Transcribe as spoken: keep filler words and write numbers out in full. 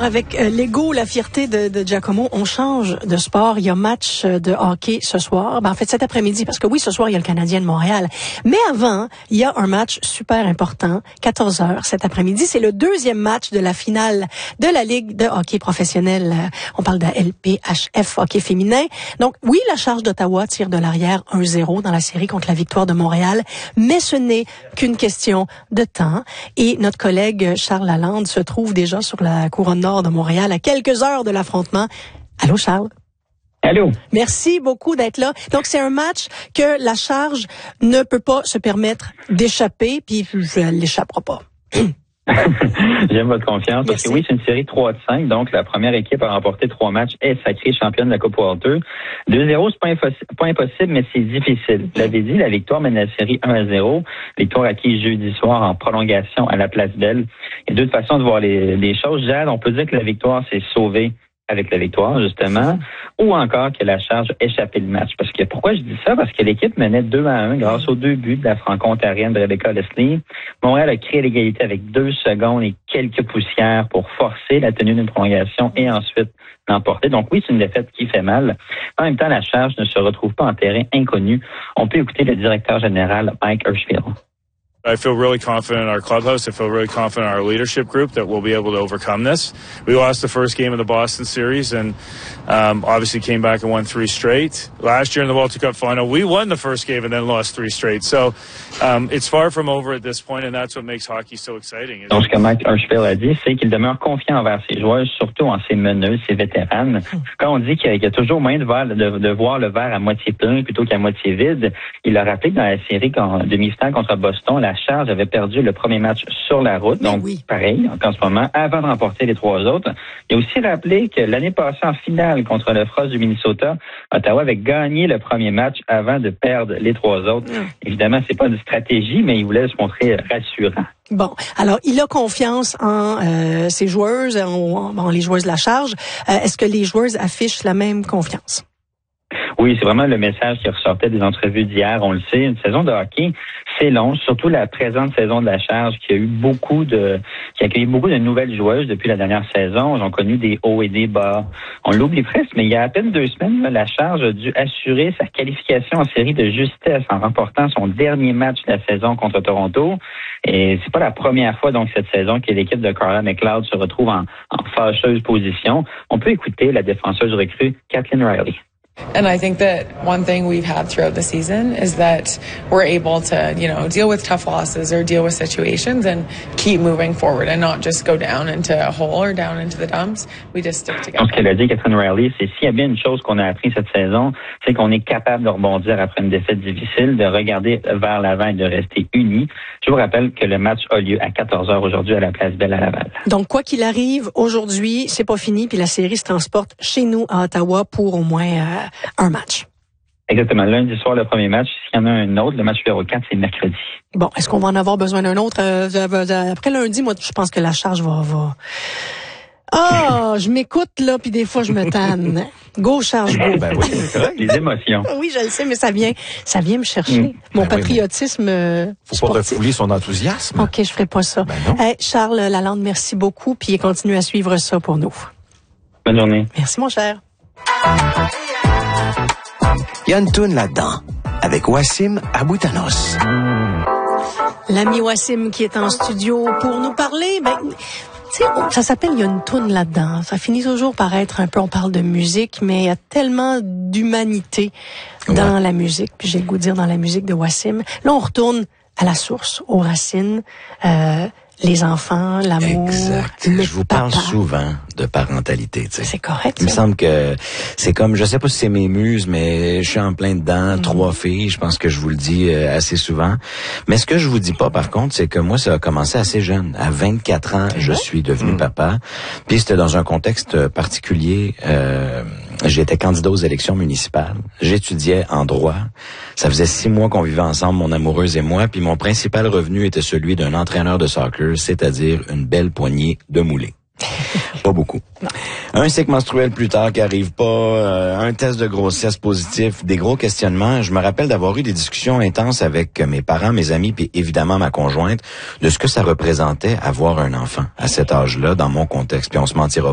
sport avec euh, l'ego, la fierté de, de Giacomo. On change de sport. Il y a match de hockey ce soir. Ben, en fait, cet après-midi, parce que oui, ce soir, il y a le Canadien de Montréal. Mais avant, il y a un match super important, quatorze heures cet après-midi. C'est le deuxième match de la finale de la Ligue de hockey professionnel. On parle de la L P H F, hockey féminin. Donc, oui, la Charge d'Ottawa tire de l'arrière un zéro dans la série contre la Victoire de Montréal. Mais ce n'est qu'une question de temps. Et notre collègue Charles Lalande se trouve déjà sur la couronne nord de Montréal à quelques heures de l'affrontement. Allô, Charles? Allô? Merci beaucoup d'être là. Donc, c'est un match que la Charge ne peut pas se permettre d'échapper, puis elle l'échappera pas. J'aime votre confiance. Parce Merci. que oui, c'est une série trois de cinq, donc la première équipe à remporter trois matchs est sacrée championne de la Coupe Walter. deux zéro, c'est pas, info- pas impossible, mais c'est difficile. Vous l'avez dit, la victoire mène la série un à zéro. Victoire acquise jeudi soir en prolongation à la Place Belle. Il y a deux façons de voir les, les choses. Jade, on peut dire que la victoire s'est sauvée avec la victoire, justement, ou encore que la Charge a échappé le match. Parce que pourquoi je dis ça? Parce que l'équipe menait deux à un grâce aux deux buts de la franco-ontarienne de Rebecca Leslie. Montréal a créé l'égalité avec deux secondes et quelques poussières pour forcer la tenue d'une prolongation et ensuite l'emporter. Donc oui, c'est une défaite qui fait mal. En même temps, la Charge ne se retrouve pas en terrain inconnu. On peut écouter le directeur général Mike Hirschfield. I feel really confident in our clubhouse. I feel really confident in our leadership group that we'll be able to overcome this. We lost the first game of the Boston series and um, obviously came back and won three straight. Last year in the Walter Cup final, we won the first game and then lost three straight. So um, it's far from over at this point, and that's what makes hockey so exciting. Donc, ce que Mike Hirschfield a dit, c'est qu'il demeure confiant envers ses joueurs, surtout en ses meneuses, ses vétérans. Quand on dit qu'il y a toujours moyen de voir, de, de voir le verre à moitié plein plutôt qu'à moitié vide, il a rappelé que dans la série en demi-finale contre Boston, la Charge avait perdu le premier match sur la route, donc oui. Pareil, en ce moment, avant de remporter les trois autres. Il a aussi rappelé que l'année passée en finale contre le Frost du Minnesota, Ottawa avait gagné le premier match avant de perdre les trois autres. Mmh. Évidemment, c'est pas une stratégie, mais il voulait se montrer rassurant. Bon, alors il a confiance en euh, ses joueuses, en, en les joueuses de la Charge. Euh, est-ce que les joueuses affichent la même confiance? Oui, c'est vraiment le message qui ressortait des entrevues d'hier. On le sait, une saison de hockey, c'est long, surtout la présente saison de la Charge qui a eu beaucoup de, qui a accueilli beaucoup de nouvelles joueuses depuis la dernière saison. Ils ont connu des hauts et des bas. On l'oublie presque, mais il y a à peine deux semaines, là, la Charge a dû assurer sa qualification en série de justesse en remportant son dernier match de la saison contre Toronto. Et c'est pas la première fois, donc, cette saison que l'équipe de Carla McLeod se retrouve en, en fâcheuse position. On peut écouter la défenseuse recrue Kathleen Riley. And I think that one thing we've had throughout the season is that we're able to, you know, deal with tough losses or deal with situations and keep moving forward and not just go down into a hole or down into the dumps. We just stick together. Donc, ce qu'elle a dit, Catherine Riley, c'est s'il y a bien une chose qu'on a appris cette saison, c'est qu'on est capable de rebondir après une défaite difficile, de regarder vers l'avant et de rester unis. Je vous rappelle que le match a lieu à quatorze heures aujourd'hui à la Place Belle à Laval. Donc, quoi qu'il arrive, aujourd'hui, c'est pas fini, puis la série se transporte chez nous à Ottawa pour au moins euh, un match. Exactement. Lundi soir, le premier match. S'il y en a un autre, le match numéro quatre, c'est mercredi. Bon, est-ce qu'on va en avoir besoin d'un autre? Euh, après lundi, moi, je pense que la Charge va... va... Ah, oh, je m'écoute, là, puis des fois, je me tanne. Go, Charge, go. Ben oui, c'est correct, les émotions. Oui, je le sais, mais ça vient, ça vient me chercher. Mmh. Mon ben patriotisme oui, Faut sportif. pas refouler son enthousiasme. OK, je ferai pas ça. Ben non. Hey, Charles Lalande, merci beaucoup, puis continue à suivre ça pour nous. Bonne journée. Merci, mon cher. Il y a une toune là-dedans, avec Wassim Aboutanos. L'ami Wassim qui est en studio pour nous parler, ben, tu sais, ça s'appelle Il y a une toune là-dedans. Ça finit toujours par être un peu, on parle de musique, mais il y a tellement d'humanité dans ouais. la musique, puis j'ai le goût de dire dans la musique de Wassim. Là, on retourne à la source, aux racines, euh, les enfants, l'amour. Exact. Le Je vous papa. parle souvent de parentalité, tu sais. C'est correct. Il me ça. semble que c'est comme, je sais pas si c'est mes muses, mais je suis en plein dedans. Mm-hmm. Trois filles, je pense que je vous le dis euh, assez souvent. Mais ce que je vous dis pas, par contre, c'est que moi, ça a commencé assez jeune. À vingt-quatre ans, je suis devenu mm-hmm. papa. Puis c'était dans un contexte particulier. Euh, j'étais candidat aux élections municipales. J'étudiais en droit. Ça faisait six mois qu'on vivait ensemble, mon amoureuse et moi. Puis mon principal revenu était celui d'un entraîneur de soccer, c'est-à-dire une belle poignée de moulés. Pas beaucoup. Non. Un cycle menstruel plus tard qui arrive pas, euh, un test de grossesse positif, des gros questionnements. Je me rappelle d'avoir eu des discussions intenses avec mes parents, mes amis, puis évidemment ma conjointe, de ce que ça représentait avoir un enfant à cet âge-là, dans mon contexte. Puis on se mentira